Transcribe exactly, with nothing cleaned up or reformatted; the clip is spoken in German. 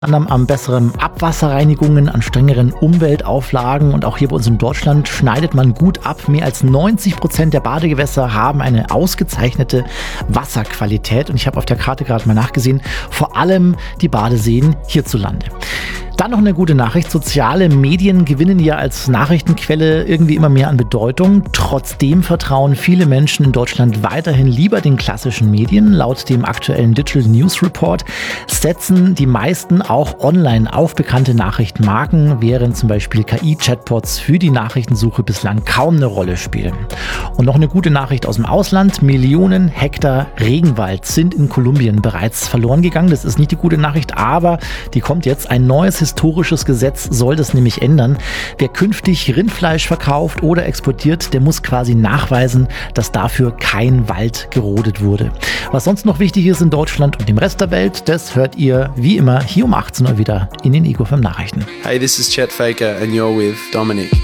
anderem an besseren Abwasserreinigungen, an strengeren Umweltauflagen und auch hier bei uns in Deutschland schneidet man gut ab. Mehr als neunzig Prozent der Badegewässer haben eine ausgezeichnete Wasserqualität und ich habe auf der Karte gerade mal nachgesehen, vor allem die Badeseen hierzulande. Dann noch eine gute Nachricht. Soziale Medien gewinnen ja als Nachrichtenquelle irgendwie immer mehr an Bedeutung. Trotzdem vertrauen viele Menschen in Deutschland weiterhin lieber den klassischen Medien. Laut dem aktuellen Digital News Report setzen die meisten auch online auf bekannte Nachrichtenmarken, während zum Beispiel K I-Chatbots für die Nachrichtensuche bislang kaum eine Rolle spielen. Und noch eine gute Nachricht aus dem Ausland. Millionen Hektar Regenwald sind in Kolumbien bereits verloren gegangen. Das ist nicht die gute Nachricht, aber die kommt jetzt. Ein neues historisches Gesetz soll das nämlich ändern. Wer künftig Rindfleisch verkauft oder exportiert, der muss quasi nachweisen, dass dafür kein Wald gerodet wurde. Was sonst noch wichtig ist in Deutschland und dem Rest der Welt, das hört ihr wie immer hier um achtzehn Uhr wieder in den Ego fünf Nachrichten. Hey, this is Chet Faker and you're with Dominik.